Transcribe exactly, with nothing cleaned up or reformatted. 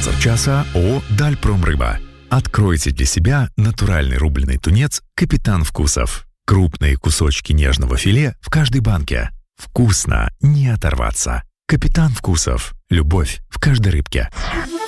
Спонсор часа ООО «Дальпромрыба». Откройте для себя натуральный рубленый тунец «Капитан Вкусов». Крупные кусочки нежного филе в каждой банке. Вкусно, не оторваться. «Капитан Вкусов». Любовь в каждой рыбке.